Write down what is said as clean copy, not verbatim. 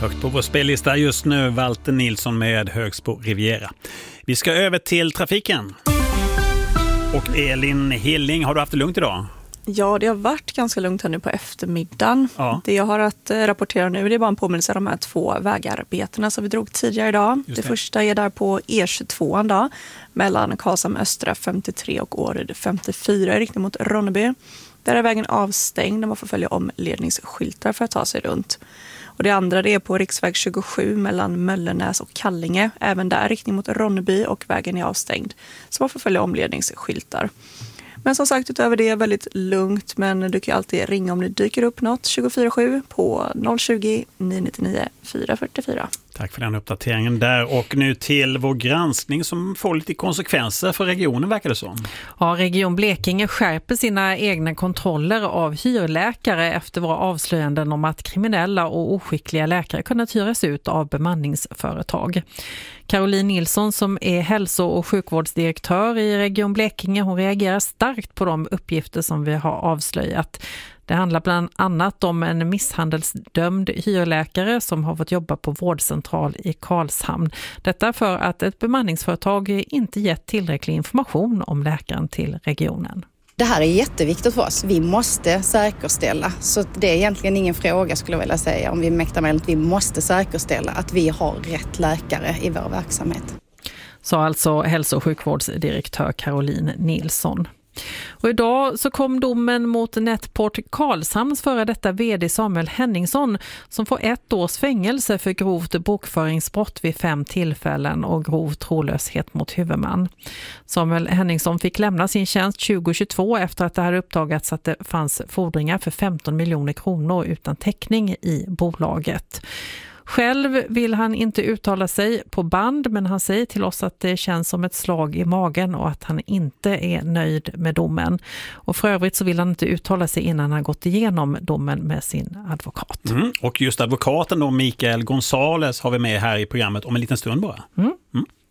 Högt på vår spellista just nu Walter Nilsson med Högsbo Riviera. Vi ska över till trafiken. Och Elin Hilling, har du haft det lugnt idag? Ja, det har varit ganska lugnt här nu på eftermiddagen. Ja. Det jag har att rapportera nu, det är bara en påminnelse om de här 2 vägarbetena som vi drog tidigare idag. Det första är där på E22 då, mellan Karlshamn Östra 53 och Åryd 54 i riktning mot Ronneby. Där är vägen avstängd och man får följa omledningsskyltar för att ta sig runt. Och det andra det är på riksväg 27 mellan Möllenäs och Kallinge. Även där riktning mot Ronneby och vägen är avstängd. Så man får följa omledningsskyltar. Men som sagt, utöver det är väldigt lugnt, men du kan alltid ringa om det dyker upp något 24/7 på 020 999 444. Tack för den uppdateringen där. Och nu till vår granskning som får lite konsekvenser för regionen, verkar det som. Ja, Region Blekinge skärper sina egna kontroller av hyrläkare efter våra avslöjanden om att kriminella och oskickliga läkare kunnat hyras ut av bemanningsföretag. Caroline Nilsson som är hälso- och sjukvårdsdirektör i Region Blekinge, hon reagerar starkt på de uppgifter som vi har avslöjat. Det handlar bland annat om en misshandelsdömd hyrläkare som har fått jobba på vårdcentral i Karlshamn. Detta för att ett bemanningsföretag inte gett tillräcklig information om läkaren till regionen. Det här är jätteviktigt för oss. Vi måste säkerställa. Så det är egentligen ingen fråga skulle jag vilja säga om vi mäktar med att vi måste säkerställa att vi har rätt läkare i vår verksamhet. Sa alltså hälso- och sjukvårdsdirektör Caroline Nilsson. Och idag så kom domen mot Netport Karlshamns före detta vd Samuel Henningsson som får 1 års fängelse för grovt bokföringsbrott vid 5 tillfällen och grov trolöshet mot huvudman. Samuel Henningsson fick lämna sin tjänst 2022 efter att det hade uppdagats att det fanns fordringar för 15 miljoner kronor utan täckning i bolaget. Själv vill han inte uttala sig på band, men han säger till oss att det känns som ett slag i magen och att han inte är nöjd med domen. Och för övrigt så vill han inte uttala sig innan han gått igenom domen med sin advokat. Och just advokaten då, Mikael Gonzales, har vi med här i programmet om en liten stund bara.